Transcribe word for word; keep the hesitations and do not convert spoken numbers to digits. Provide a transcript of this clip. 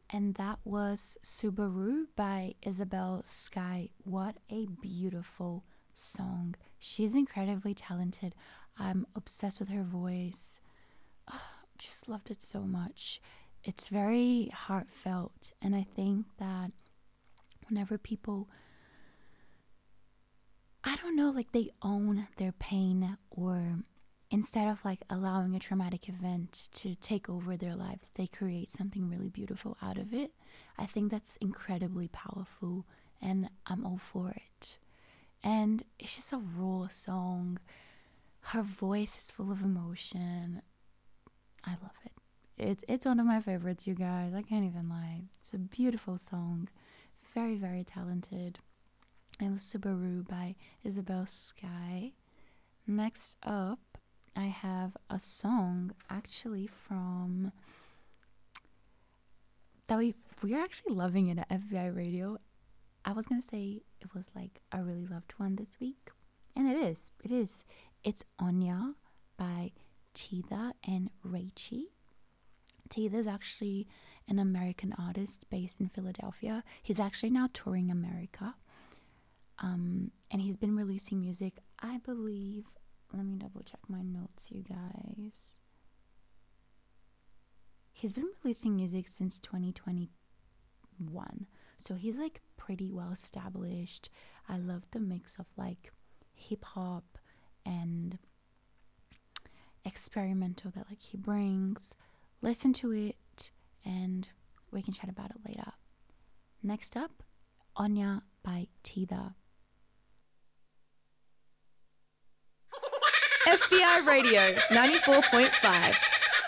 And that was Subaru by Isabel Sky. What a beautiful song. She's incredibly talented. I'm obsessed with her voice. Oh, just loved it so much. It's very heartfelt. And I think that whenever people, I don't know, like they own their pain, or instead of like allowing a traumatic event to take over their lives, they create something really beautiful out of it. I think that's incredibly powerful, and I'm all for it. And it's just a raw song. Her voice is full of emotion. I love it. It's it's one of my favorites, you guys. I can't even lie. It's a beautiful song. Very, very talented. It was Subaru by Isabel Sky. Next up, I have a song actually from that we we're actually loving it at F B I Radio. I was gonna say it was like a really loved one this week, and it is. It is. It's Anya by Tida and Raichi. Tida is actually an American artist based in Philadelphia. He's actually now touring America, um, and he's been releasing music. I believe. Let me double check my notes, you guys. He's been releasing music since twenty twenty-one. So he's like pretty well established. I love the mix of like hip hop and experimental that like he brings. Listen to it and we can chat about it later. Next up, Anya by Tida. F B I Radio ninety-four point five.